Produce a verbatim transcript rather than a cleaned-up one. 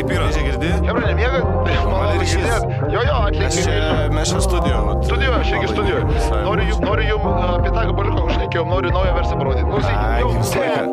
Spyras. Hebra, nemiega? Tai malonu girdėt. Jo, jo, atlikti. Mes čia studijoje. Studijoje, aš irgi studijoje. Noriu jums, noriu jums apie tą gabaliuką užnekėjom, noriu naują versiją parodyti. Klausykim, jau.